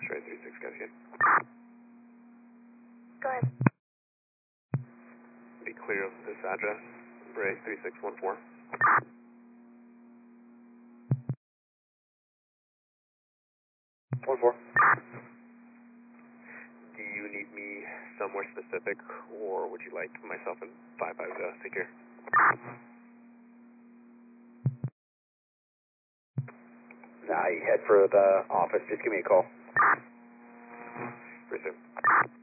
X-ray 36, guys again. Go ahead. Be clear of this address, Bray 3614. Do you need me somewhere specific, or would you like myself and 55 to take care? Nah, you head for the office. Just give me a call. Appreciate it.